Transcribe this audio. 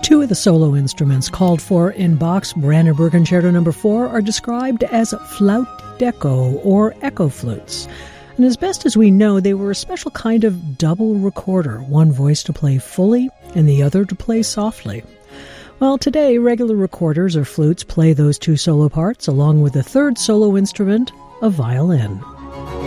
Two of the solo instruments called for in Bach's Brandenburg Concerto No. 4 are described as Flaut d'Echo or echo flutes. And as best as we know, they were a special kind of double recorder, one voice to play fully and the other to play softly. Well, today, regular recorders or flutes play those two solo parts, along with the third solo instrument, a violin.